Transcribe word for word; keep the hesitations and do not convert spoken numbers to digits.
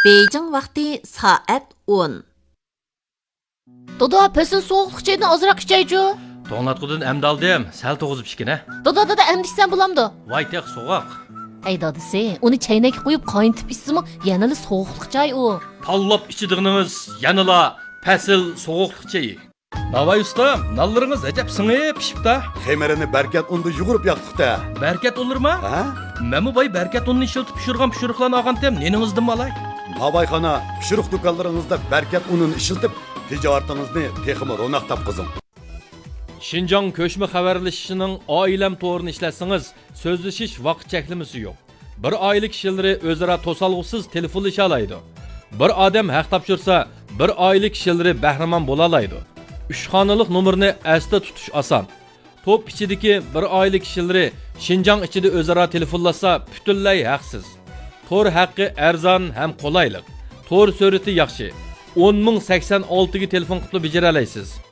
Beijing vaqti saat o'n. Doda, pesin soğuqluq çayını azırak içeycu. To'nglatqudan amdaldim, sal to'g'izib ichgina. Doda, doda, emdiksen bulamdı. Voy teq so'g'oq. Ey dadisi, onu çaynak qo'yib qayntib içsimi, yanılı soğuqluq çay o. Tanlab ichidig'ingiz yanıla pasil so'g'uqliq chayi. Navay ustam, nallaringiz ajab singib pishibdi. Xemerini berkat unda yugurib yoqdiqda. Berkat olurma? Ha? Memu boy berkat unni ishiltib pishirgan pishiriqlarni olgantem, neningizdan malay? Navayxona pishiriq do'konlaringizda berkat unini ishiltib, tijoratingizni texmi ro'naq topqizing. Şinjan ko'chma xabarlashishining oilam to'g'rini ishlatsangiz, so'zlashish vaqt cheklimasi yo'q. Bir oila kishilari o'zaro to'salg'usiz telefonlasha oladi. Bir odam haq topshirsa, bir oila kishilari bahramon bo'la oladi. uch xonalik nomerni asda tutish oson. To'p ichidagi bir oila kishilari Şinjan ichida o'zaro telefonlasa, butunlay haqsiz. To'r haqqi arzon ham qulaylik. To'r surati yaxshi. o'n ming sakson olti ga telefon qilib bejara olasiz.